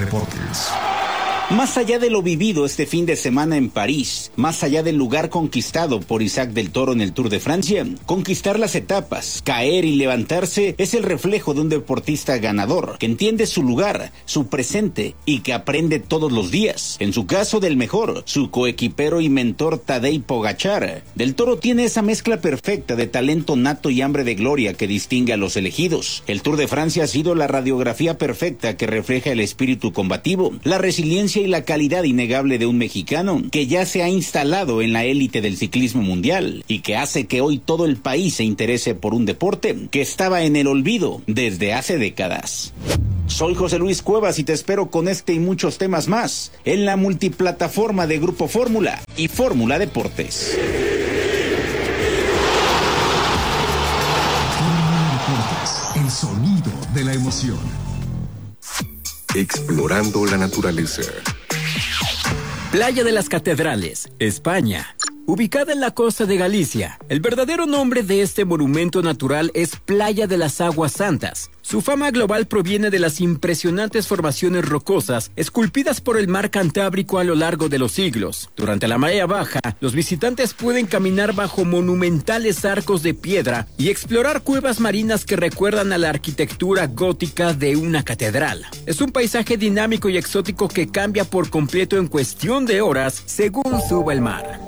deportes. Más allá de lo vivido este fin de semana en París, más allá del lugar conquistado por Isaac del Toro en el Tour de Francia, conquistar las etapas, caer y levantarse es el reflejo de un deportista ganador, que entiende su lugar, su presente y que aprende todos los días. En su caso del mejor, su coequipero y mentor Tadej Pogačar. Del Toro tiene esa mezcla perfecta de talento nato y hambre de gloria que distingue a los elegidos. El Tour de Francia ha sido la radiografía perfecta que refleja el espíritu combativo, la resiliencia y la calidad innegable de un mexicano que ya se ha instalado en la élite del ciclismo mundial y que hace que hoy todo el país se interese por un deporte que estaba en el olvido desde hace décadas. Soy José Luis Cuevas y te espero con este y muchos temas más en la multiplataforma de Grupo Fórmula y Fórmula Deportes. El sonido de la emoción. Explorando la naturaleza. Playa de las Catedrales, España. Ubicada en la costa de Galicia, el verdadero nombre de este monumento natural es Playa de las Aguas Santas. Su fama global proviene de las impresionantes formaciones rocosas esculpidas por el mar Cantábrico a lo largo de los siglos. Durante la marea baja, los visitantes pueden caminar bajo monumentales arcos de piedra y explorar cuevas marinas que recuerdan a la arquitectura gótica de una catedral. Es un paisaje dinámico y exótico que cambia por completo en cuestión de horas según suba el mar.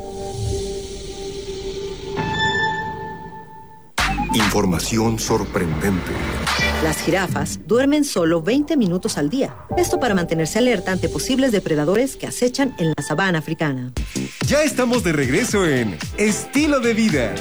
Información sorprendente. Las jirafas duermen solo 20 minutos al día. Esto para mantenerse alerta ante posibles depredadores que acechan en la sabana africana. Ya estamos de regreso en Estilo de Vida.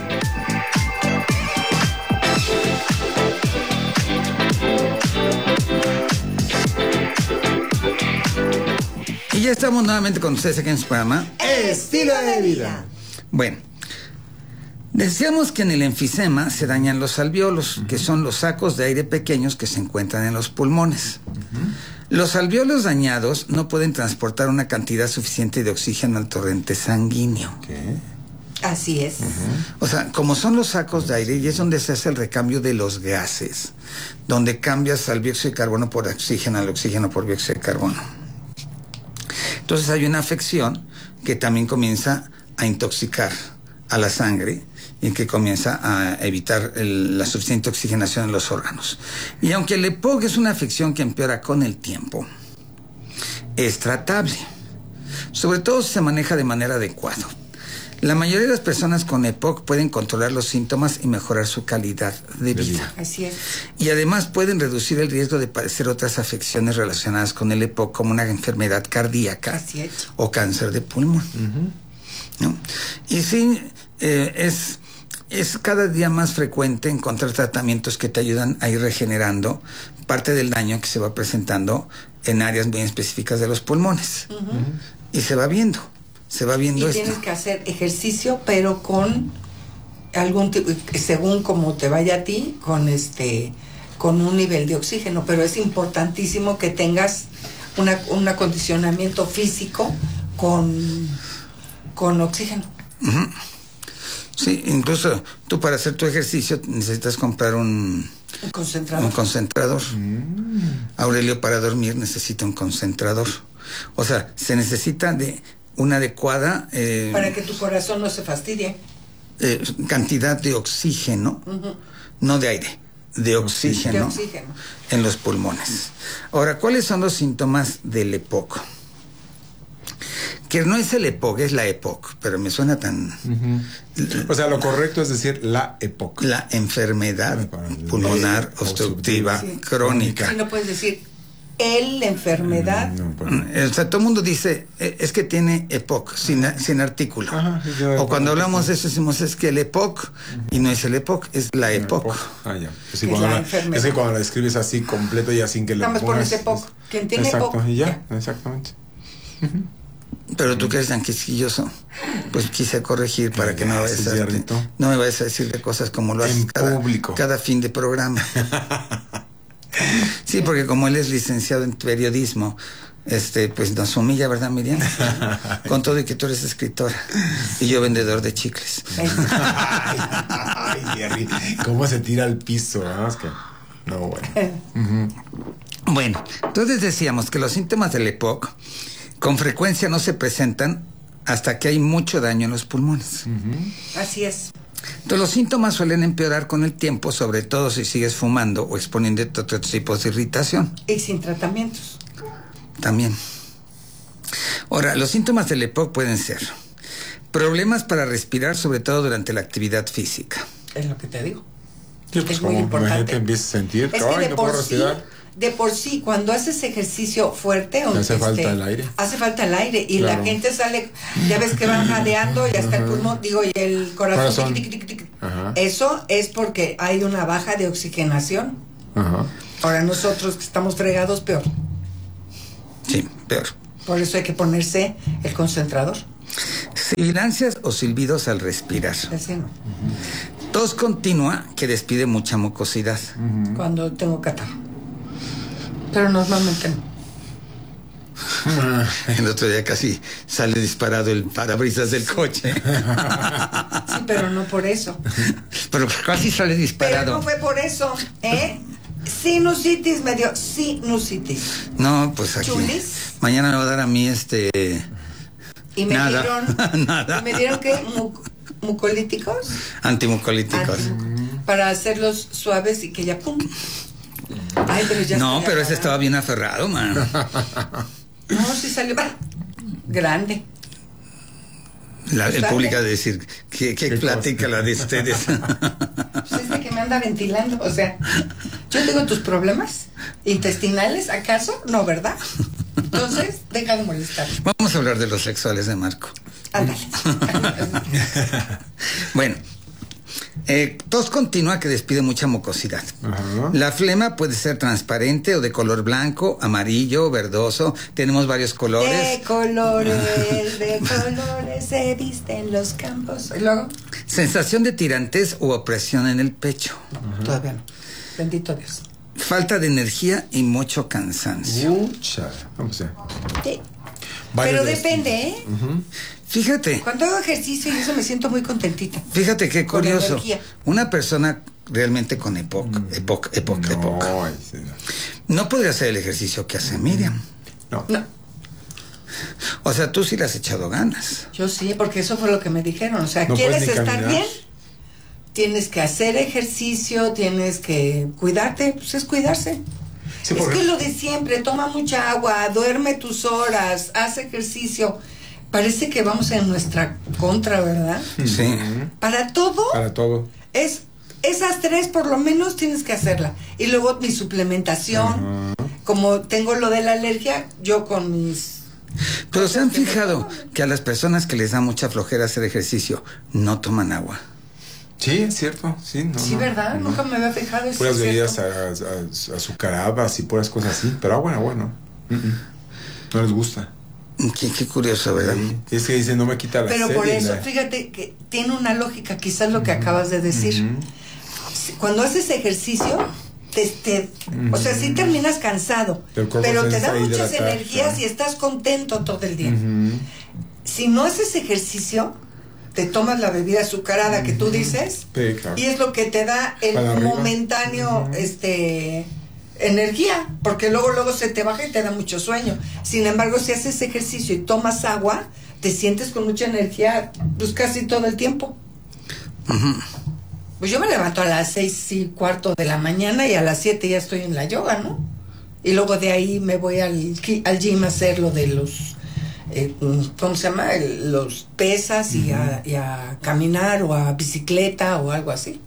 Y ya estamos nuevamente con ustedes aquí en su programa Estilo de Vida. Bueno, decíamos que en el enfisema se dañan los alvéolos, que son los sacos de aire pequeños que se encuentran en los pulmones. Los alvéolos dañados no pueden transportar una cantidad suficiente de oxígeno al torrente sanguíneo. Así es. O sea, como son los sacos de aire, y es donde se hace el recambio de los gases, donde cambias al dióxido de carbono por oxígeno, al oxígeno por dióxido de carbono. Entonces hay una afección que también comienza a intoxicar a la sangre y que comienza a evitar la suficiente oxigenación en los órganos. Y aunque el EPOC es una afección que empeora con el tiempo, es tratable. Sobre todo si se maneja de manera adecuada. La mayoría de las personas con EPOC pueden controlar los síntomas y mejorar su calidad de vida. Así es. Y además pueden reducir el riesgo de padecer otras afecciones relacionadas con el EPOC, como una enfermedad cardíaca o cáncer de pulmón. ¿No? Y sí, es cada día más frecuente encontrar tratamientos que te ayudan a ir regenerando parte del daño que se va presentando en áreas muy específicas de los pulmones. Y se va viendo esto. Tienes que hacer ejercicio, pero con algún tipo, según como te vaya a ti, con un nivel de oxígeno. Pero es importantísimo que tengas un acondicionamiento físico con oxígeno. Sí, incluso tú para hacer tu ejercicio necesitas comprar un concentrador. Aurelio para dormir necesita un concentrador. O sea, se necesita de una adecuada... para que tu corazón no se fastidie. Cantidad de oxígeno, no de aire, de oxígeno en los pulmones. Ahora, ¿cuáles son los síntomas del EPOC? Que no es el EPOC, es la EPOC, pero me suena tan... O sea, lo correcto es decir la EPOC. La enfermedad pulmonar obstructiva crónica. Y no puedes decir la enfermedad. O sea, todo el mundo dice, es que tiene EPOC, sin artículo. O cuando hablamos de eso decimos, es que el EPOC, y no es el EPOC, es la EPOC. Ya. Es que cuando la escribes así completo y así que le pongas... pones EPOC. ¿Quién tiene EPOC? EPOC? Ya, exactamente. Pero tú que eres tan quisquilloso, pues quise corregir para que no me vayas a decir de cosas como lo haces cada fin de programa. Sí, porque como él es licenciado en periodismo, pues nos humilla, ¿verdad, Miriam? Con todo y que tú eres escritora y yo vendedor de chicles. Ay, Jerry, ¿cómo se tira al piso? Es que... No, bueno. Bueno, entonces decíamos que los síntomas del EPOC con frecuencia no se presentan hasta que hay mucho daño en los pulmones. Así es. Entonces los síntomas suelen empeorar con el tiempo, sobre todo si sigues fumando o exponiéndote a otros tipos de irritación. Y sin tratamientos. También. Ahora, los síntomas del EPOC pueden ser problemas para respirar, sobre todo durante la actividad física. Es lo que te digo. Sí, pues es muy importante. La gente empieza a sentir es que no puedo respirar. De por sí, cuando haces ejercicio fuerte, hace falta el aire. Hace falta el aire y claro. la gente sale, ya ves que van jadeando y hasta el pulmón, y el corazón. Eso es porque hay una baja de oxigenación. Ahora nosotros que estamos fregados, peor. Sí, peor. Por eso hay que ponerse el concentrador. Sibilancias o silbidos al respirar. Ese no. Tos continua que despide mucha mucosidad. Cuando tengo catarro. Pero normalmente no. El otro día casi sale disparado el parabrisas del coche. Sí, pero no por eso. Pero casi sale disparado. Pero no fue por eso, ¿eh? Sinusitis, me dio sinusitis. No, pues aquí. ¿Chulis? Mañana me va a dar a mí Y me nada. dieron. Nada. ¿Y me dieron qué? ¿Mucolíticos? Antimucolíticos. Para hacerlos suaves y que ya pum. Ay, pero ya no, pero ese estaba bien aferrado, man. No, sí salió grande. El público ha de decir, ¿qué plática la de ustedes? Pues es de que me anda ventilando, o sea, yo tengo tus problemas intestinales, ¿acaso? No, ¿verdad? Entonces, deja de molestar. Vamos a hablar de los sexuales de Marco. Ándale. Bueno, tos continua que despide mucha mucosidad. La flema puede ser transparente o de color blanco, amarillo, verdoso. Tenemos varios colores. De colores se visten los campos. ¿Y luego? Sensación de tirantez u opresión en el pecho. Todavía no. Bendito Dios. Falta de energía y mucho cansancio. Mucha. Vamos a sí. Pero depende, ¿eh? Fíjate. Cuando hago ejercicio y eso me siento muy contentita. Fíjate qué curioso. Una persona realmente con EPOC, no podría hacer el ejercicio que hace Miriam. No. O sea, tú sí le has echado ganas. Yo sí, porque eso fue lo que me dijeron. O sea, ¿quieres estar bien? Tienes que hacer ejercicio, tienes que cuidarte. Pues es cuidarse. Sí, es que lo de siempre, toma mucha agua, duerme tus horas, haz ejercicio. Parece que vamos en nuestra contra, ¿verdad? Sí. Para todo. Para todo. Esas tres por lo menos tienes que hacerla. Y luego mi suplementación. Como tengo lo de la alergia, yo con mis... Pero se han fijado que a las personas que les da mucha flojera hacer ejercicio no toman agua. Sí, es cierto. Sí, ¿verdad? Nunca me había fijado eso. Puras bebidas azucaradas y puras cosas así. Pero agua no. No les gusta. Qué curioso, ¿verdad? Sí. Es que dicen, no me quita la sed. Pero por eso, fíjate que tiene una lógica, quizás lo que acabas de decir. Cuando haces ejercicio, o sea, sí terminas cansado, pero te da muchas energías y estás contento todo el día. Si no haces ejercicio, te tomas la bebida azucarada que tú dices, sí, claro. Y es lo que te da el momentáneo, energía, porque luego se te baja y te da mucho sueño. Sin embargo, si haces ejercicio y tomas agua, te sientes con mucha energía, pues casi todo el tiempo. Pues yo me levanto a las 6:15 de la mañana y a las 7 ya estoy en la yoga, ¿no? Y luego de ahí me voy al gym a hacer lo de los ¿cómo se llama? Los pesas y a caminar o a bicicleta o algo así.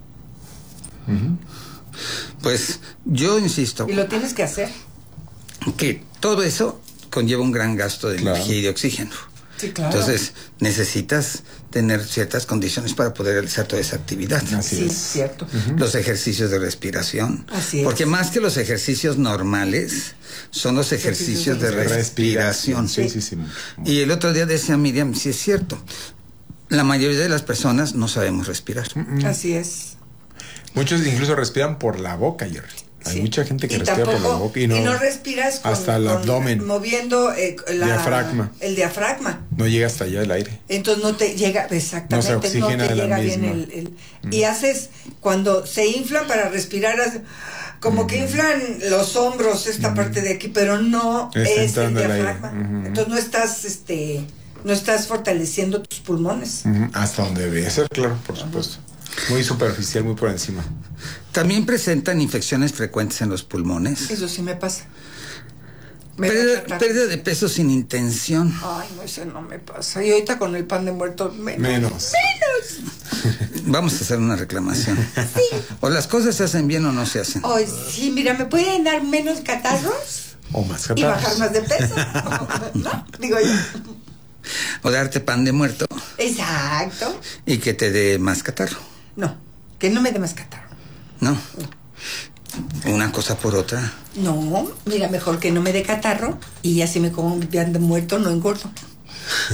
Pues yo insisto. Y lo tienes que hacer. Que todo eso conlleva un gran gasto de energía y de oxígeno. Sí, claro. Entonces necesitas tener ciertas condiciones para poder realizar toda esa actividad. Así es cierto. Los ejercicios de respiración. Así es. Porque más que los ejercicios normales, son los ejercicios de respiración. Sí. Y el otro día decía Miriam, sí es cierto, la mayoría de las personas no sabemos respirar. Así es. Muchos incluso respiran por la boca, Jerry. Hay mucha gente que respira por la boca y no respiras hasta el abdomen, moviendo diafragma. El diafragma. No llega hasta allá el aire. Entonces no te llega, exactamente, no te llega bien el y haces, cuando se inflan para respirar, como que inflan los hombros, esta parte de aquí, pero no es el diafragma. Entonces no estás fortaleciendo tus pulmones. Hasta donde debe ser, claro, por supuesto. Muy superficial, muy por encima. También presentan infecciones frecuentes en los pulmones. Eso sí me pasa. Pérdida de peso sin intención. Ay, no, eso no me pasa. Y ahorita con el pan de muerto, menos. Vamos a hacer una reclamación. Sí. O las cosas se hacen bien o no se hacen. Ay, sí, mira, ¿me pueden dar menos catarros? O más catarros. Y bajar más de peso. ¿No? Digo yo. O darte pan de muerto. Exacto. Y que te dé más catarro. No, que no me dé más catarro. No. Una cosa por otra. No, mira, mejor que no me dé catarro y así me como un pan de muerto, no engordo.